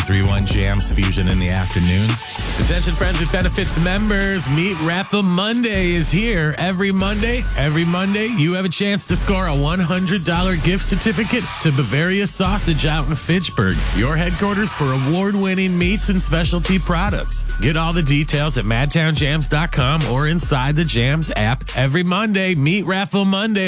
103.1 Jams Fusion in the afternoons. Attention friends with benefits members, Meat Raffle Monday is here. Every Monday, you have a chance to score a $100 gift certificate to Bavaria Sausage out in Fitchburg, your headquarters for award-winning meats and specialty products. Get all the details at madtownjams.com or inside the Jams app. Every Monday, Meat Raffle Monday.